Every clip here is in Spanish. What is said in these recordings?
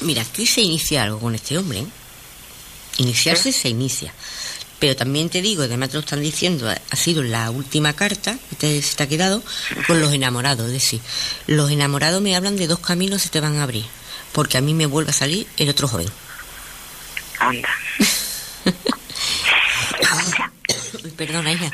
Mira, aquí se inicia algo con este hombre, ¿eh? Iniciarse se inicia. Pero también te digo, además te lo están diciendo, ha sido la última carta que se te ha quedado con los enamorados. Es decir, los enamorados me hablan de 2 caminos que se te van a abrir. Porque a mí me vuelve a salir el otro joven. Anda. Perdona, hija.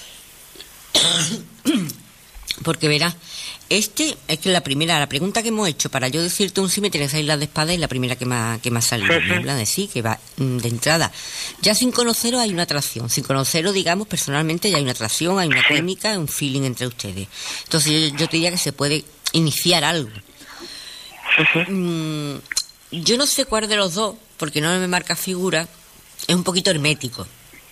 Porque verás, es que la pregunta que hemos hecho para yo decirte un sí me tienes ahí la de espada, es la primera que me ha salido. Me habla de sí, que va de entrada. Ya sin conoceros hay una atracción. Sin conoceros, digamos, personalmente ya hay una atracción, hay una química, un feeling entre ustedes. Entonces yo te diría que se puede iniciar algo. Yo no sé cuál de los dos, porque no me marca figura, es un poquito hermético.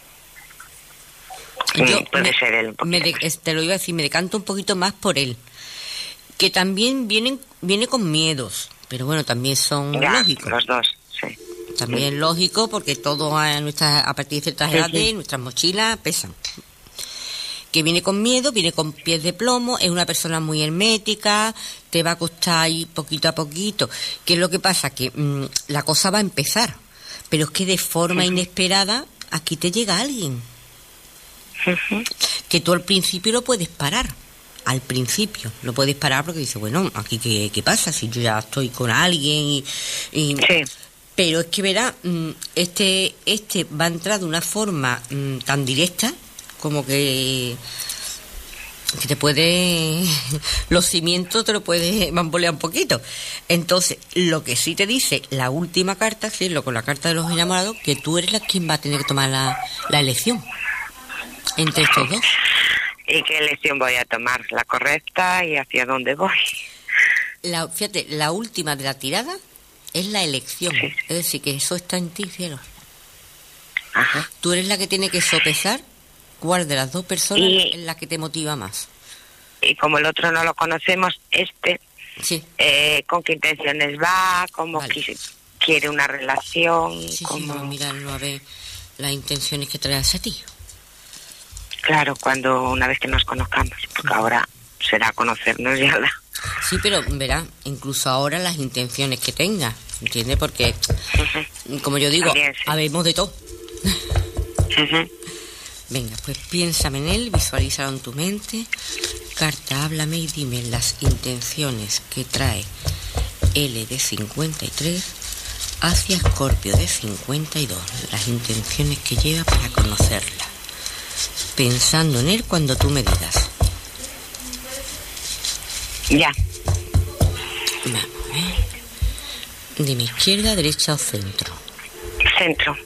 Puede ser él un poquito. Te lo iba a decir, me decanto un poquito más por él. Que también viene con miedos, pero bueno, también son lógicos. Los dos, sí. También es lógico, porque todos a partir de ciertas edades, nuestras mochilas pesan. Que viene con miedo, viene con pies de plomo, es una persona muy hermética, te va a costar ir poquito a poquito. ¿Qué es lo que pasa? Que la cosa va a empezar, pero es que de forma inesperada aquí te llega alguien. Que tú al principio lo puedes parar. Al principio lo puedes parar porque dices, bueno, aquí qué pasa si yo ya estoy con alguien y sí. Pero es que verá, este va a entrar de una forma tan directa como que te puede los cimientos te lo puede bambolear un poquito. Entonces, lo que sí te dice la última carta, sí, con la carta de los enamorados, que tú eres quien va a tener que tomar la elección entre estos dos. ¿Y qué elección voy a tomar? ¿La correcta y hacia dónde voy? Fíjate, la última de la tirada es la elección. Sí. Es decir, que eso está en ti, cielo. Ajá. Tú eres la que tiene que sopesar cuál de las dos personas es la que te motiva más. Y como el otro no lo conocemos, sí. ¿Con qué intenciones va? ¿Cómo quiere una relación? Sí, ¿cómo? Vamos a mirarlo a ver las intenciones que trae hacia ti. Claro, una vez que nos conozcamos, porque ahora será conocernos ya. Sí, pero verá, incluso ahora las intenciones que tenga, ¿entiendes? Porque, como yo digo, también, sí. habemos de todo. Venga, pues piénsame en él, visualízalo en tu mente. Carta, háblame y dime las intenciones que trae L de 53 hacia Escorpio de 52. Las intenciones que lleva para conocerla. Pensando en él cuando tú me digas. Ya. Vamos a ver. Dime, izquierda, derecha o centro. Centro.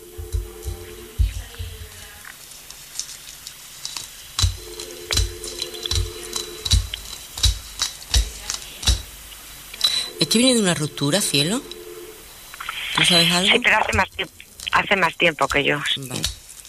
¿Estoy viene de una ruptura, cielo? ¿Tú sabes algo? Sí, pero hace más tiempo que yo. Vale.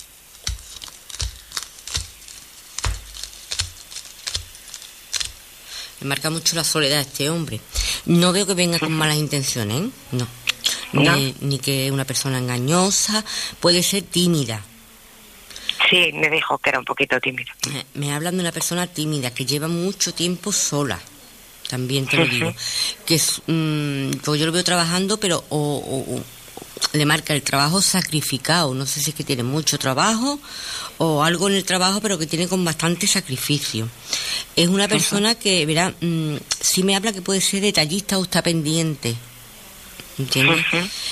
Me marca mucho la soledad este hombre. No veo que venga con malas intenciones, ¿eh? No. Ni que una persona engañosa. Puede ser tímida. Sí, me dijo que era un poquito tímida. Me hablan de una persona tímida que lleva mucho tiempo sola. También te lo digo. Que es, pues yo lo veo trabajando, pero le marca el trabajo sacrificado. No sé si es que tiene mucho trabajo o algo en el trabajo, pero que tiene con bastante sacrificio. Es una persona que, verá, sí me habla que puede ser detallista o está pendiente. ¿Entiendes?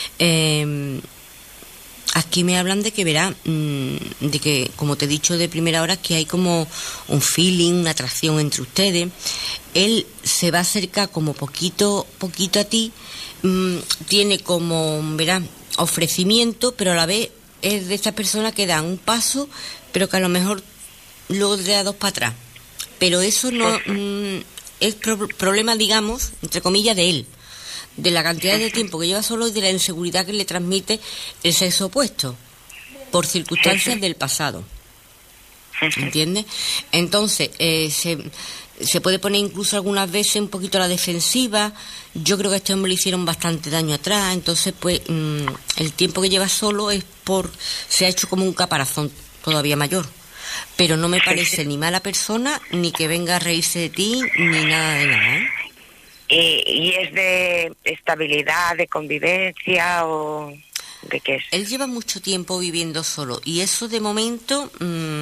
Aquí me hablan de que, verá, de que, como te he dicho de primera hora, que hay como un feeling, una atracción entre ustedes. Él se va a acercar como poquito a ti. Tiene como, verá, ofrecimiento, pero a la vez es de estas personas que dan un paso, pero que a lo mejor luego te da 2 para atrás. Pero eso no es problema, digamos, entre comillas, de él, de la cantidad de tiempo que lleva solo y de la inseguridad que le transmite el sexo opuesto por circunstancias del pasado. ¿Entiendes? Entonces, se puede poner incluso algunas veces un poquito a la defensiva. Yo creo que a este hombre le hicieron bastante daño atrás. Entonces, pues, el tiempo que lleva solo se ha hecho como un caparazón todavía mayor. Pero no me parece ni mala persona, ni que venga a reírse de ti, ni nada de nada, ¿eh? ¿Y es de estabilidad, de convivencia o de qué es? Él lleva mucho tiempo viviendo solo y eso de momento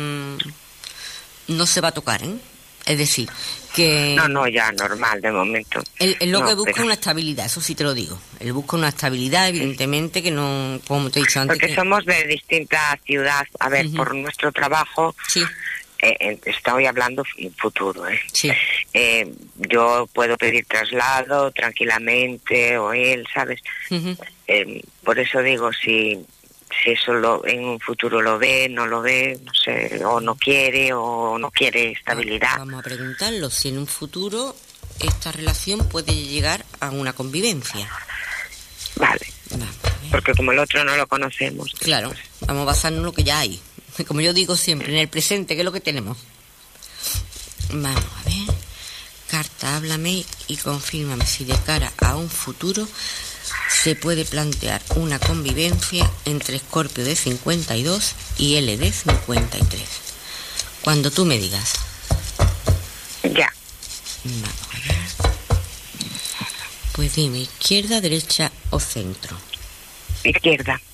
no se va a tocar, ¿eh? Es decir, que... No, ya normal de momento. Él lo que busca es pero... una estabilidad, eso sí te lo digo. Él busca una estabilidad, evidentemente, que no, como te he dicho antes... Porque somos de distintas ciudades. A ver, por nuestro trabajo... Sí. Estoy hablando en futuro, Sí. Yo puedo pedir traslado tranquilamente, o él, ¿sabes? Por eso digo, si eso en un futuro lo ve, no lo ve, no sé, o no quiere estabilidad. Vamos a preguntarlo si en un futuro esta relación puede llegar a una convivencia. Vale. Porque como el otro no lo conocemos. Claro, vamos a basarnos en lo que ya hay. Como yo digo siempre, en el presente, que es lo que tenemos. Vamos a ver. Carta, háblame y confírmame si de cara a un futuro se puede plantear una convivencia entre Escorpio de 52 y L de 53. Cuando tú me digas. Ya. Vamos a ver. Pues dime, ¿izquierda, derecha o centro? Izquierda.